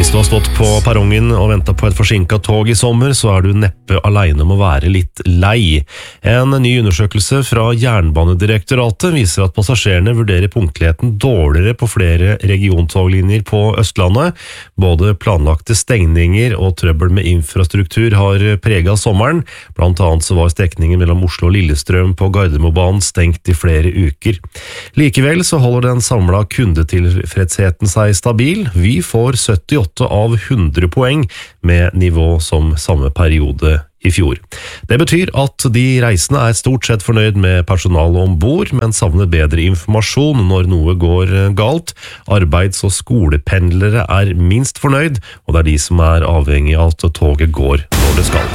Hvis du har stått på perrongen og ventet på et forsinket tog i sommer, så er du neppe alene om å være litt lei. En ny undersøkelse fra Jernbanedirektoratet viser at passasjerene vurderer punktligheten dårligere på flere regiontoglinjer på Østlandet. Både planlagte stengninger og trøbbel med infrastruktur har preget sommeren. Blant annet så var strekningen mellom Oslo og Lillestrøm på Gardermobanen stengt i flere uker. Likevel så holder den samlede kundetilfredsheten seg stabil. Vi får 78 av 100 poeng med nivå som samme periode i fjor. Det betyr at de reisende er stort sett fornøyd med personalet ombord, men savner bedre informasjon når noe går galt. Arbeids- og skolependlere er minst fornøyd, og det er de som er avhengig av at toget går når det skal.